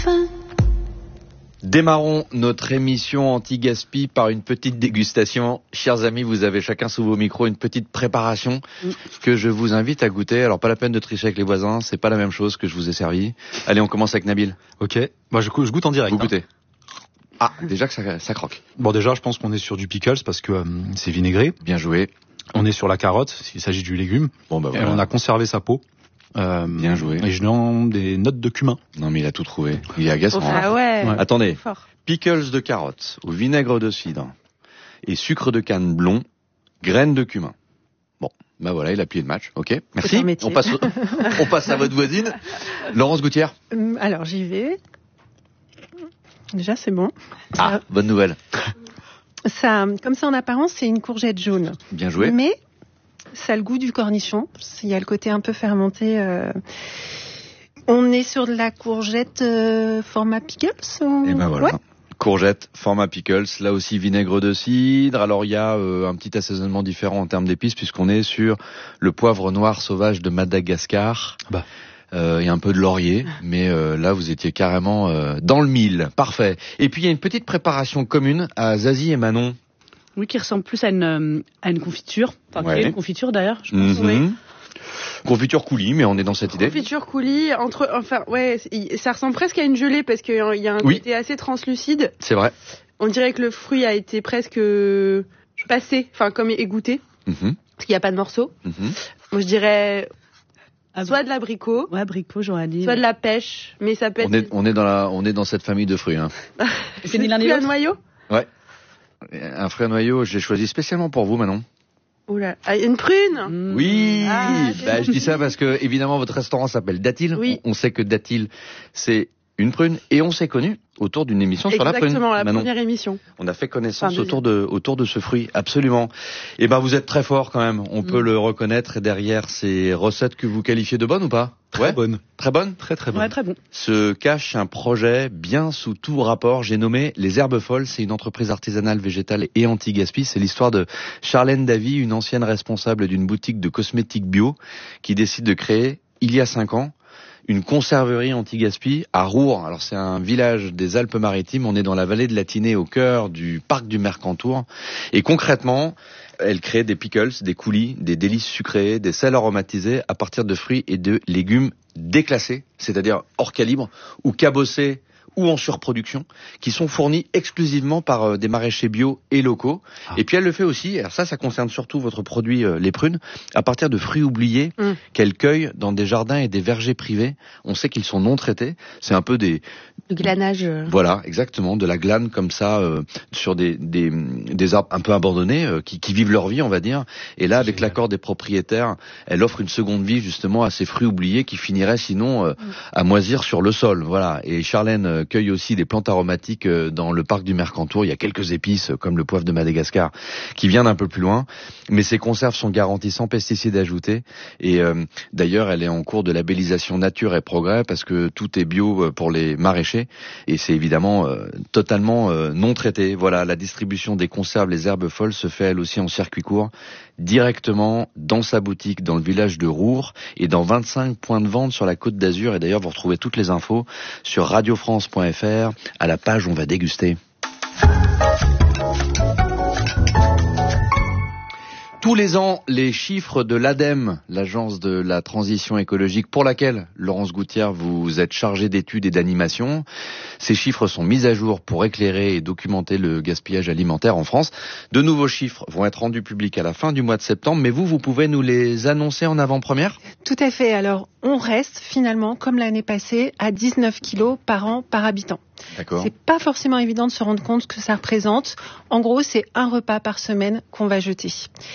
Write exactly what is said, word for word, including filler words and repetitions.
fin. Démarrons notre émission anti-gaspi par une petite dégustation. Chers amis, vous avez chacun sous vos micros une petite préparation que je vous invite à goûter. Alors pas la peine de tricher avec les voisins, c'est pas la même chose que je vous ai servi. Allez, on commence avec Nabil. Ok, moi je, je goûte en direct. Vous hein. goûtez. Ah, déjà que ça, ça croque. Bon déjà je pense qu'on est sur du pickles parce que euh, c'est vinaigré. Bien joué. On est sur la carotte, s'il s'agit du légume. Bon bah voilà. Et on a conservé sa peau. Euh, Bien joué. Et je donne des notes de cumin. Non mais il a tout trouvé. Il est agaçant. Ah hein. ouais. Ouais. Attendez. Fort. Pickles de carotte au vinaigre de cidre et sucre de canne blond, graines de cumin. Bon, bah voilà, il a plié le match. Ok, merci. On passe, au- on passe à votre voisine, Laurence Gouttière. Hum, Alors j'y vais. Déjà c'est bon. Ah, bonne nouvelle. Ça, comme ça en apparence c'est une courgette jaune. Bien joué. Mais ça a le goût du cornichon. Il y a le côté un peu fermenté. Euh... On est sur de la courgette euh, format pickles ou... Et ben voilà. Ouais. Courgette, format pickles, là aussi vinaigre de cidre. Alors il y a euh, un petit assaisonnement différent en termes d'épices puisqu'on est sur le poivre noir sauvage de Madagascar. Bah. Euh, et un peu de laurier, mais euh, là vous étiez carrément euh, dans le mille. Parfait. Et puis il y a une petite préparation commune à Zazie et Manon. Oui, qui ressemble plus à une, euh, à une confiture. Enfin, Ouais. qui est une confiture d'ailleurs, je pense. Mhm. Oui. Confiture coulis, mais on est dans cette idée. Confiture coulis, entre, enfin, ouais, c'est- ça ressemble presque à une gelée parce qu'il y a un Oui. côté assez translucide. C'est vrai. On dirait que le fruit a été presque passé, enfin, comme égoutté, Mhm. parce qu'il n'y a pas de morceaux. Mhm. Moi, je dirais Ah, soit de l'abricot, Ouais, abricot, j'aurais dit. soit de la pêche, mais ça peut être On est, on est dans la, on est dans cette famille de fruits. Hein. C'est ni l'un ni plus à l'autre. noyau. Un fruit à noyau, j'ai choisi spécialement pour vous, Manon. Oula, ah, une prune. Mmh. Oui, Ah, j'ai bah, je dis compris. ça parce que évidemment votre restaurant s'appelle Datil. Oui. On sait que Datil c'est une prune et on s'est connu autour d'une émission sur la prune. Exactement, la Manon. première émission. On a fait connaissance Enfin, autour de autour de ce fruit, absolument. Et ben vous êtes très fort quand même. On peut Mm. le reconnaître derrière ces recettes que vous qualifiez de bonnes ou pas? Très bonne. Très bonnes. Très très bonne. Ouais, très bon. Se cache un projet bien sous tout rapport. J'ai nommé Les Herbes Folles. C'est une entreprise artisanale, végétale et anti-gaspi. C'est l'histoire de Charlène Davy, une ancienne responsable d'une boutique de cosmétiques bio, qui décide de créer, il y a cinq ans, une conserverie anti-gaspi à Roure. Alors c'est un village des Alpes-Maritimes. On est dans la vallée de la Tinée, au cœur du parc du Mercantour. Et concrètement, elle crée des pickles, des coulis, des délices sucrées, des sels aromatisés à partir de fruits et de légumes déclassés, c'est-à-dire hors calibre ou cabossés ou en surproduction, qui sont fournis exclusivement par euh, des maraîchers bio et locaux. Ah. Et puis elle le fait aussi, alors ça, ça concerne surtout votre produit, euh, les prunes, à partir de fruits oubliés Mm. qu'elle cueille dans des jardins et des vergers privés. On sait qu'ils sont non traités. C'est un peu des... Le glanage. euh, Voilà, exactement, de la glane comme ça, euh, sur des, des, des arbres un peu abandonnés, euh, qui, qui vivent leur vie, on va dire. Et là, avec Génial. l'accord des propriétaires, elle offre une seconde vie justement à ces fruits oubliés qui finiraient sinon euh, à moisir sur le sol. Voilà. Et Charlène euh, cueille aussi des plantes aromatiques euh, dans le parc du Mercantour. Il y a quelques épices euh, comme le poivre de Madagascar qui vient d'un peu plus loin, mais ces conserves sont garanties sans pesticides ajoutés. Et euh, d'ailleurs, elle est en cours de labellisation Nature et Progrès parce que tout est bio euh, pour les maraîchers et c'est évidemment euh, totalement euh, non traité. Voilà, la distribution des conserves Les Herbes Folles se fait elle aussi en circuit court, directement dans sa boutique dans le village de Roure et dans vingt-cinq points de vente sur la Côte d'Azur. Et d'ailleurs, vous retrouvez toutes les infos sur radio france point f r à la page On va déguster. Tous les ans, les chiffres de l'ADEME, l'agence de la transition écologique pour laquelle, Laurence Gouttière, vous êtes chargée d'études et d'animation, ces chiffres sont mis à jour pour éclairer et documenter le gaspillage alimentaire en France. De nouveaux chiffres vont être rendus publics à la fin du mois de septembre, mais vous, vous pouvez nous les annoncer en avant-première ? Tout à fait. Alors, on reste finalement, comme l'année passée, à dix-neuf kilos par an par habitant. D'accord. C'est pas forcément évident de se rendre compte que ça représente. En gros, c'est un repas par semaine qu'on va jeter.